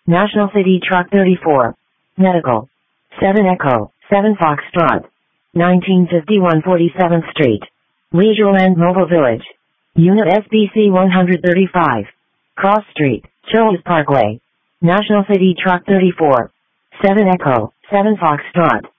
National City Truck 34. Medical. 7 Echo, 7 Foxtrot. 1951 47th Street. Leisureland Mobile Village. Unit SBC 135. Cross Street, Childs Parkway. National City Truck 34. 7 Echo, 7 Foxtrot.